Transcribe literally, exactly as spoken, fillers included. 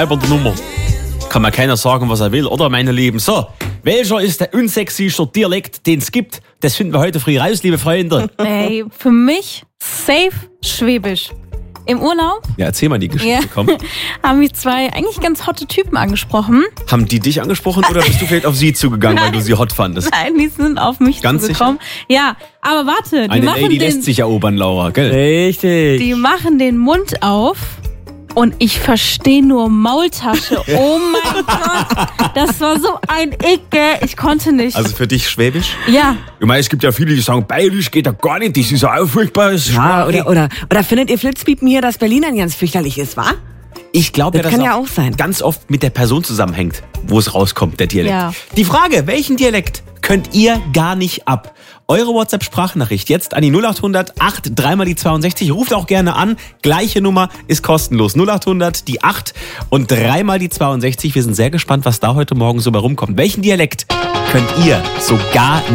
über die Nummer. Kann mir keiner sagen, was er will, oder, meine Lieben? So, welcher ist der unsexyste Dialekt, den es gibt? Das finden wir heute früh raus, liebe Freunde. Ey, für mich safe Schwäbisch. Im Urlaub Ja, erzähl mal die Geschichte, ja. komm. haben mich zwei eigentlich ganz hotte Typen angesprochen. Haben die dich angesprochen oder bist du vielleicht auf sie zugegangen, weil du sie hot fandest? Nein, die sind auf mich Ganz zugekommen. Ja, aber warte, die Eine machen Lady den, lässt sich erobern, Laura, gell? Richtig. die machen den Mund auf und ich verstehe nur Maultasche. Oh mein Gott, das war so ein Icke. Ich konnte nicht. Also für dich Schwäbisch? ja, Ich meine, es gibt ja viele, die sagen, Bayerisch geht ja gar nicht, das ist ja auch furchtbar. Ja, oder, oder, oder findet ihr Flitzpiepen hier, dass Berlinern ganz fürchterlich ist, wa? Ich glaube, Das ja, dass kann ja auch sein. ganz oft mit der Person zusammenhängt, wo es rauskommt, der Dialekt. Ja. Die Frage, welchen Dialekt könnt ihr gar nicht ab? Eure WhatsApp-Sprachnachricht jetzt an die null acht hundert acht dreimal die zweiundsechzig. Ruft auch gerne an. Gleiche Nummer ist kostenlos. null acht hundert die acht und dreimal die zweiundsechzig. Wir sind sehr gespannt, was da heute Morgen so bei rumkommt. Welchen Dialekt könnt ihr so gar